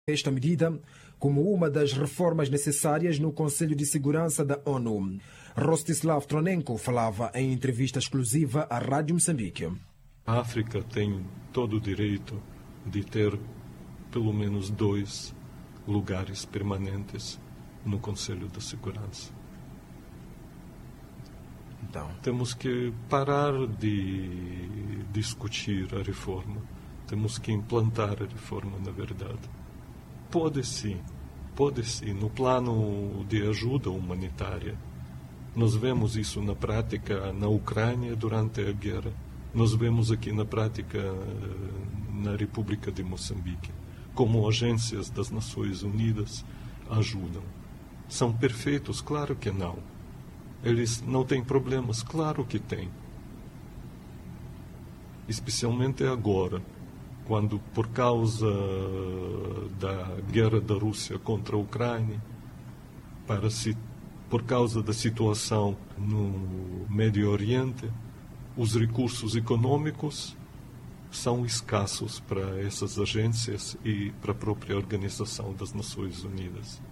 esta medida como uma das reformas necessárias no Conselho de Segurança da ONU. Rostislav Tronenko falava em entrevista exclusiva à Rádio Moçambique. A África tem todo o direito de ter pelo menos 2 lugares permanentes no Conselho de Segurança. Então, temos que parar de discutir a reforma. Temos que implantar a reforma, na verdade. Pode sim, no plano de ajuda humanitária. Nós vemos isso na prática na Ucrânia durante a guerra. Nós vemos aqui na prática na República de Moçambique, como agências das Nações Unidas ajudam. São perfeitos? Claro que não. Eles não têm problemas? Claro que têm. Especialmente agora, quando por causa da guerra da Rússia contra a Ucrânia, por causa da situação no Médio Oriente, os recursos econômicos são escassos para essas agências e para a própria Organização das Nações Unidas.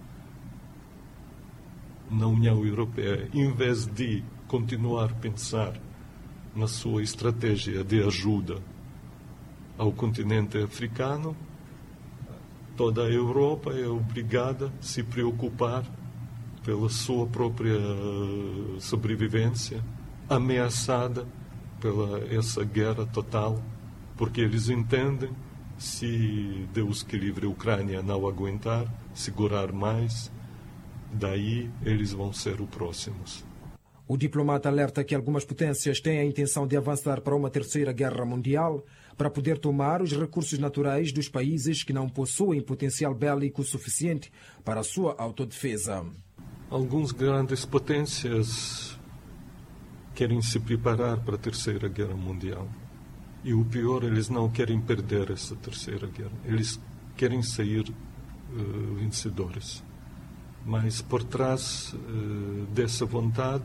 Na União Europeia, em vez de continuar a pensar na sua estratégia de ajuda ao continente africano, toda a Europa é obrigada a se preocupar pela sua própria sobrevivência, ameaçada pela essa guerra total, porque eles entendem, se Deus que livre a Ucrânia não aguentar, segurar mais, daí eles vão ser os próximos. O diplomata alerta que algumas potências têm a intenção de avançar para uma terceira guerra mundial para poder tomar os recursos naturais dos países que não possuem potencial bélico suficiente para a sua autodefesa. Algumas grandes potências querem se preparar para a terceira guerra mundial. E o pior, eles não querem perder essa terceira guerra. Eles querem sair vencedores. Mas por trás dessa vontade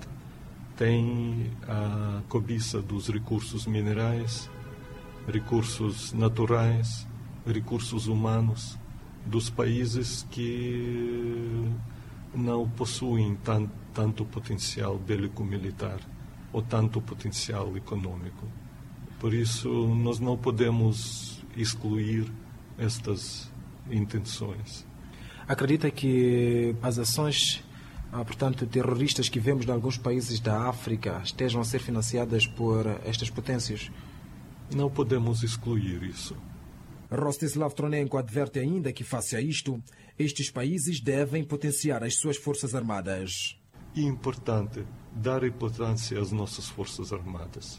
tem a cobiça dos recursos minerais, recursos naturais, recursos humanos dos países que não possuem tanto potencial bélico-militar ou tanto potencial econômico. Por isso, nós não podemos excluir estas intenções. Acredita que as ações, portanto, terroristas que vemos em alguns países da África estejam a ser financiadas por estas potências? Não podemos excluir isso. Rostislav Tronenko adverte ainda que, face a isto, estes países devem potenciar as suas forças armadas. É importante dar importância às nossas forças armadas.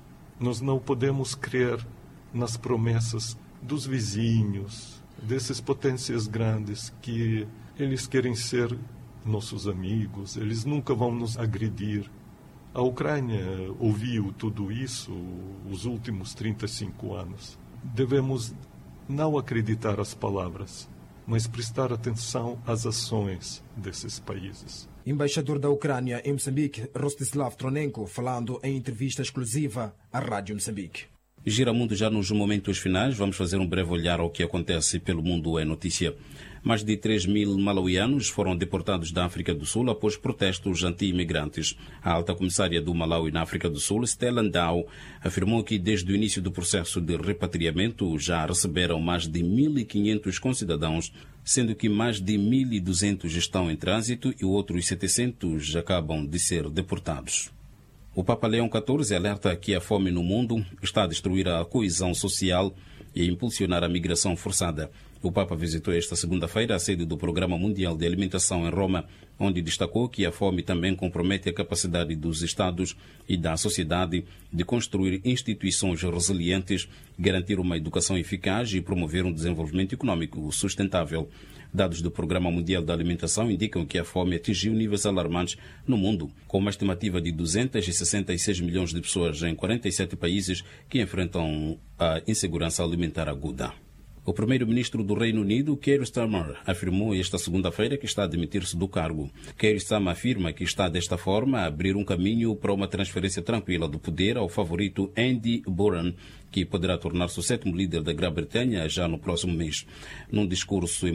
Nós não podemos crer nas promessas dos vizinhos, dessas potências grandes, que eles querem ser nossos amigos, eles nunca vão nos agredir. A Ucrânia ouviu tudo isso os últimos 35 anos. Devemos não acreditar às palavras, mas prestar atenção às ações desses países. Embaixador da Ucrânia em Moçambique, Rostislav Tronenko, falando em entrevista exclusiva à Rádio Moçambique. Giramundo, já nos momentos finais, vamos fazer um breve olhar ao que acontece pelo mundo é notícia. Mais de 3.000 malauianos foram deportados da África do Sul após protestos anti-imigrantes. A alta comissária do Malawi na África do Sul, Stella Ndau, afirmou que desde o início do processo de repatriamento já receberam mais de 1.500 concidadãos, sendo que mais de 1.200 estão em trânsito e outros 700 acabam de ser deportados. O Papa Leão XIV alerta que a fome no mundo está a destruir a coesão social e a impulsionar a migração forçada. O Papa visitou esta segunda-feira a sede do Programa Mundial de Alimentação em Roma, onde destacou que a fome também compromete a capacidade dos Estados e da sociedade de construir instituições resilientes, garantir uma educação eficaz e promover um desenvolvimento econômico sustentável. Dados do Programa Mundial da Alimentação indicam que a fome atingiu níveis alarmantes no mundo, com uma estimativa de 266 milhões de pessoas em 47 países que enfrentam a insegurança alimentar aguda. O primeiro-ministro do Reino Unido, Keir Starmer, afirmou esta segunda-feira que está a admitir-se do cargo. Keir Starmer afirma que está, desta forma, a abrir um caminho para uma transferência tranquila do poder ao favorito Andy Burnham, que poderá tornar-se o 7º líder da Grã-Bretanha já no próximo mês. Num discurso